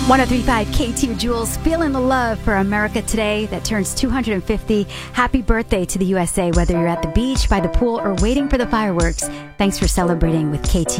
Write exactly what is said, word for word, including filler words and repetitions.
one oh three point five K two Jules, feeling the love for America today that turns two hundred fifty. Happy birthday to the U S A, whether you're at the beach, by the pool, or waiting for the fireworks. Thanks for celebrating with K T.